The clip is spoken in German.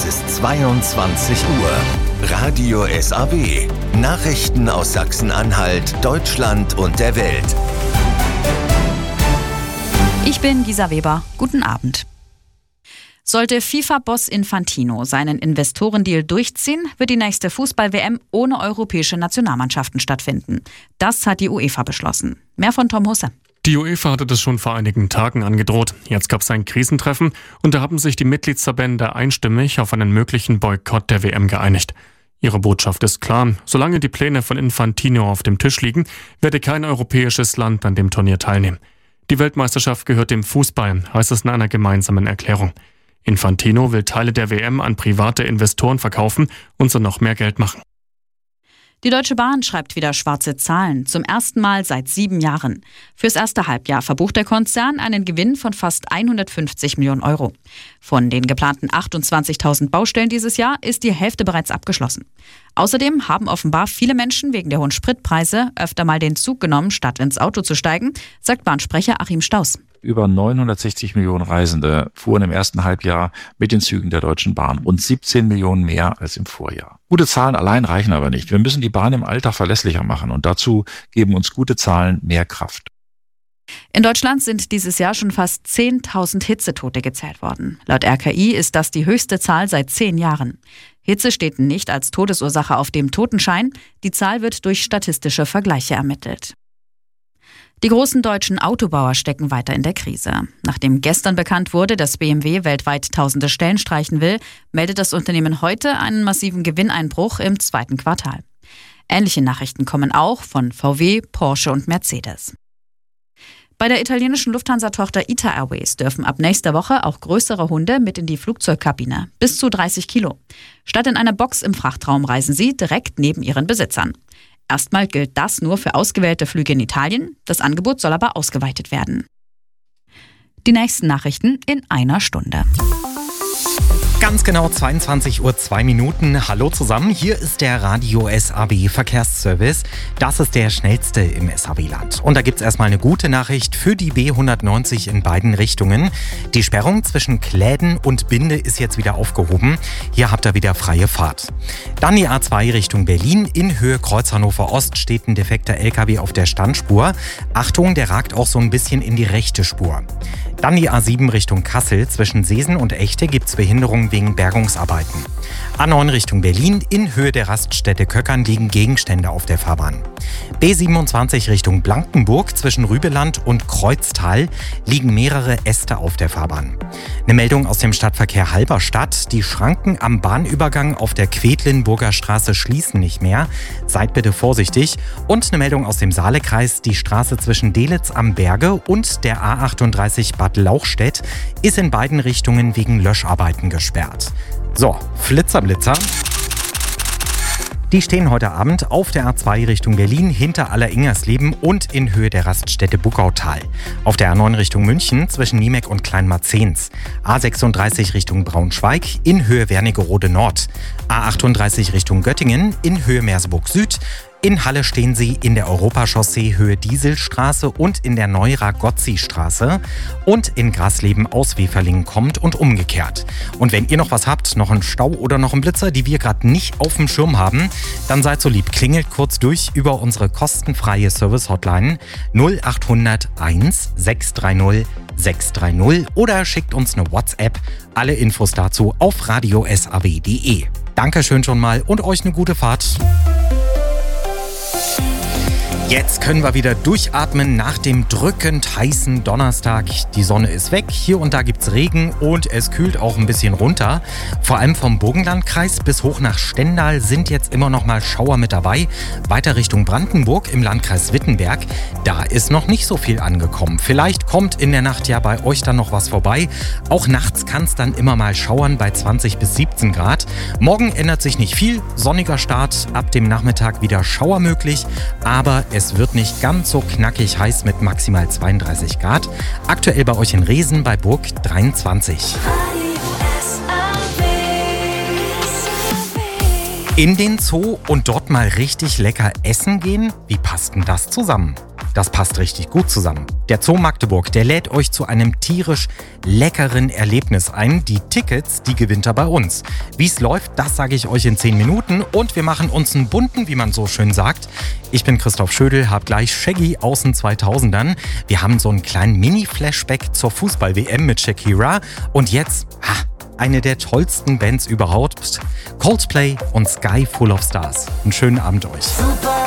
Es ist 22 Uhr. Radio SAW. Nachrichten aus Sachsen-Anhalt, Deutschland und der Welt. Ich bin Gisa Weber. Guten Abend. Sollte FIFA-Boss Infantino seinen Investorendeal durchziehen, wird die nächste Fußball-WM ohne europäische Nationalmannschaften stattfinden. Das hat die UEFA beschlossen. Mehr von Tom Husse. Die UEFA hatte das schon vor einigen Tagen angedroht. Jetzt gab es ein Krisentreffen und da haben sich die Mitgliedsverbände einstimmig auf einen möglichen Boykott der WM geeinigt. Ihre Botschaft ist klar: Solange die Pläne von Infantino auf dem Tisch liegen, werde kein europäisches Land an dem Turnier teilnehmen. Die Weltmeisterschaft gehört dem Fußball, heißt es in einer gemeinsamen Erklärung. Infantino will Teile der WM an private Investoren verkaufen und so noch mehr Geld machen. Die Deutsche Bahn schreibt wieder schwarze Zahlen, zum ersten Mal seit 7 Jahren. Fürs erste Halbjahr verbucht der Konzern einen Gewinn von fast 150 Millionen Euro. Von den geplanten 28.000 Baustellen dieses Jahr ist die Hälfte bereits abgeschlossen. Außerdem haben offenbar viele Menschen wegen der hohen Spritpreise öfter mal den Zug genommen, statt ins Auto zu steigen, sagt Bahnsprecher Achim Staus. Über 960 Millionen Reisende fuhren im ersten Halbjahr mit den Zügen der Deutschen Bahn. Rund 17 Millionen mehr als im Vorjahr. Gute Zahlen allein reichen aber nicht. Wir müssen die Bahn im Alltag verlässlicher machen und dazu geben uns gute Zahlen mehr Kraft. In Deutschland sind dieses Jahr schon fast 10.000 Hitzetote gezählt worden. Laut RKI ist das die höchste Zahl seit 10 Jahren. Hitze steht nicht als Todesursache auf dem Totenschein. Die Zahl wird durch statistische Vergleiche ermittelt. Die großen deutschen Autobauer stecken weiter in der Krise. Nachdem gestern bekannt wurde, dass BMW weltweit tausende Stellen streichen will, meldet das Unternehmen heute einen massiven Gewinneinbruch im 2. Quartal. Ähnliche Nachrichten kommen auch von VW, Porsche und Mercedes. Bei der italienischen Lufthansa-Tochter ITA Airways dürfen ab nächster Woche auch größere Hunde mit in die Flugzeugkabine, bis zu 30 Kilo. Statt in einer Box im Frachtraum reisen sie direkt neben ihren Besitzern. Erstmal gilt das nur für ausgewählte Flüge in Italien. Das Angebot soll aber ausgeweitet werden. Die nächsten Nachrichten in einer Stunde. Ganz genau 22:02 Uhr. Hallo zusammen, hier ist der Radio SAW Verkehrsservice. Das ist der schnellste im SAW-Land. Und da gibt es erstmal eine gute Nachricht für die B190 in beiden Richtungen. Die Sperrung zwischen Kläden und Binde ist jetzt wieder aufgehoben. Hier habt ihr wieder freie Fahrt. Dann die A2 Richtung Berlin. In Höhe Kreuz Hannover Ost steht ein defekter LKW auf der Standspur. Achtung, der ragt auch so ein bisschen in die rechte Spur. Dann die A7 Richtung Kassel. Zwischen Seesen und Echte gibt es Behinderungen wegen Bergungsarbeiten. A9 Richtung Berlin. In Höhe der Raststätte Köckern liegen Gegenstände auf der Fahrbahn. B27 Richtung Blankenburg. Zwischen Rübeland und Kreuztal liegen mehrere Äste auf der Fahrbahn. Eine Meldung aus dem Stadtverkehr Halberstadt. Die Schranken am Bahnübergang auf der Quedlinburger Straße schließen nicht mehr. Seid bitte vorsichtig. Und eine Meldung aus dem Saalekreis. Die Straße zwischen Delitzsch am Berge und der A38 Bad Lauchstädt ist in beiden Richtungen wegen Löscharbeiten gesperrt. So, Flitzerblitzer. Die stehen heute Abend auf der A2 Richtung Berlin hinter Alleringersleben und in Höhe der Raststätte Buckautal. Auf der A9 Richtung München zwischen Niemek und Kleinmarzens. A36 Richtung Braunschweig in Höhe Wernigerode Nord. A38 Richtung Göttingen in Höhe Merseburg Süd. In Halle stehen sie in der Europachaussee Höhe Dieselstraße und in der Neura-Gozzi-Straße. Und in Grasleben aus Weferlingen kommt und umgekehrt. Und wenn ihr noch was habt, noch einen Stau oder noch einen Blitzer, die wir gerade nicht auf dem Schirm haben, dann seid so lieb, klingelt kurz durch über unsere kostenfreie Service-Hotline 0800 1 630 630 oder schickt uns eine WhatsApp. Alle Infos dazu auf radiosaw.de. Dankeschön schon mal und euch eine gute Fahrt. Jetzt können wir wieder durchatmen nach dem drückend heißen Donnerstag. Die Sonne ist weg, hier und da gibt's Regen und es kühlt auch ein bisschen runter. Vor allem vom Burgenlandkreis bis hoch nach Stendal sind jetzt immer noch mal Schauer mit dabei. Weiter Richtung Brandenburg im Landkreis Wittenberg, da ist noch nicht so viel angekommen. Vielleicht kommt in der Nacht ja bei euch dann noch was vorbei. Auch nachts kann es dann immer mal schauern bei 20 bis 17 Grad. Morgen ändert sich nicht viel, sonniger Start, ab dem Nachmittag wieder Schauer möglich, aber es wird nicht ganz so knackig heiß mit maximal 32 Grad. Aktuell bei euch in Resen bei Burg 23. In den Zoo und dort mal richtig lecker essen gehen? Wie passt denn das zusammen? Das passt richtig gut zusammen. Der Zoo Magdeburg, der lädt euch zu einem tierisch leckeren Erlebnis ein. Die Tickets, die gewinnt er bei uns. Wie es läuft, das sage ich euch in 10 Minuten. Und wir machen uns einen bunten, wie man so schön sagt. Ich bin Christoph Schödel, hab gleich Shaggy aus den 2000ern. Wir haben so einen kleinen Mini-Flashback zur Fußball-WM mit Shakira. Und jetzt, eine der tollsten Bands überhaupt. Coldplay und Sky Full of Stars. Einen schönen Abend euch.